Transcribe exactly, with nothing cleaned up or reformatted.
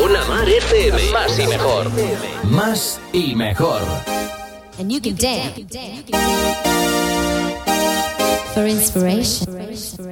Una Mar F M. Más y mejor. Más y mejor. And you can dance for inspiration.